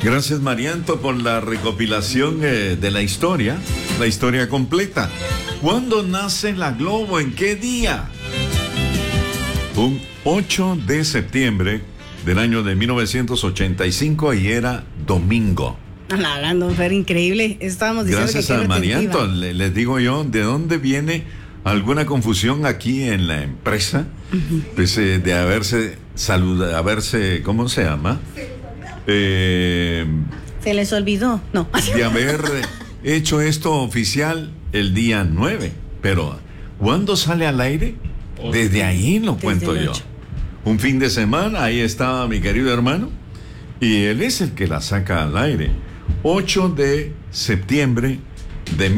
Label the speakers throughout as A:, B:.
A: Gracias, Marianto, por la recopilación de la historia completa. ¿Cuándo nace la Globo? ¿En qué día? Un 8 de septiembre del año de 1985 y era domingo.
B: Hablando, Fer, increíble. Estábamos diciendo
A: gracias a Marianto, les digo yo, ¿de dónde viene alguna confusión aquí en la empresa? Pues de haberse ¿cómo se llama?
B: Se les olvidó, no.
A: De haber hecho esto oficial el día 9, pero ¿cuándo sale al aire? Desde ahí lo cuento yo. Un fin de semana, ahí estaba mi querido hermano, y él es el que la saca al aire. 8 de septiembre de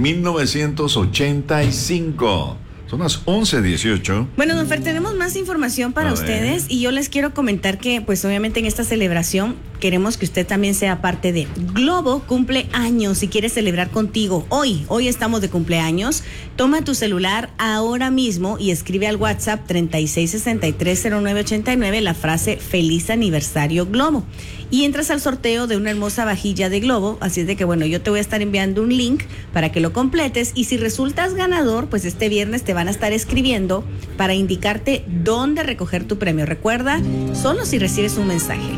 A: 1985. Son las 11:18.
B: Bueno, don Fer, tenemos más información para ustedes y yo les quiero comentar que, pues obviamente en esta celebración queremos que usted también sea parte de. Globo cumple años y quiere celebrar contigo. Hoy estamos de cumpleaños. Toma tu celular ahora mismo y escribe al WhatsApp 36630989 la frase Feliz Aniversario Globo. Y entras al sorteo de una hermosa vajilla de Globo. Así es de que, bueno, yo te voy a estar enviando un link para que lo completes. Y si resultas ganador, pues este viernes te van a estar escribiendo para indicarte dónde recoger tu premio. Recuerda, solo si recibes un mensaje.